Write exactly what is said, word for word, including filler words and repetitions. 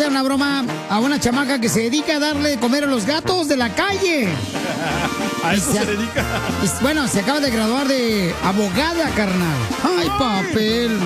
hacer una broma a una chamaca que se dedica a darle de comer a los gatos de la calle. ¿A eso se, se dedica? Y, bueno, se acaba de graduar de abogada, carnal. Ay, papel.